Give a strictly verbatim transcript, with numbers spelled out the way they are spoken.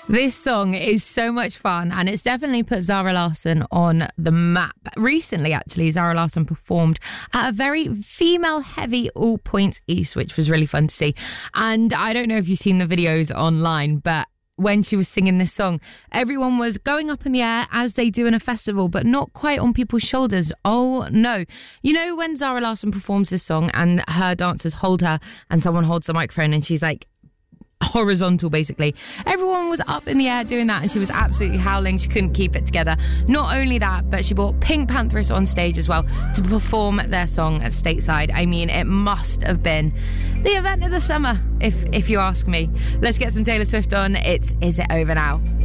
This song is so much fun and it's definitely put Zara Larsson on the map. Recently, actually, Zara Larsson performed at a very female-heavy All Points East, which was really fun to see. And I don't know if you've seen the videos online, but when she was singing this song, everyone was going up in the air as they do in a festival, but not quite on people's shoulders. Oh, no. You know when Zara Larsson performs this song and her dancers hold her and someone holds the microphone and she's like, horizontal basically. Everyone was up in the air doing that and she was absolutely howling. She couldn't keep it together. Not only that, but she brought Pink Panthers on stage as well to perform their song at Stateside. I mean, it must have been the event of the summer, if if you ask me. Let's get some Taylor Swift on. It's Is It Over Now?